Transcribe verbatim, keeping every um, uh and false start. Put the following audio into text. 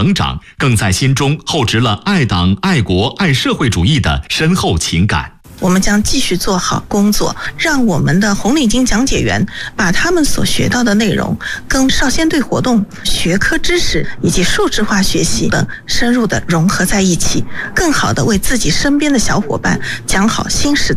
成长，更在心中厚植了爱党、爱国、爱社会主义的深厚情感。 我们将继续做好工作，让我们的红领巾讲解员把他们所学到的内容跟少先队活动、学科知识以及数字化学习等深入的融合在一起，更好的为自己身边的小伙伴讲好新时代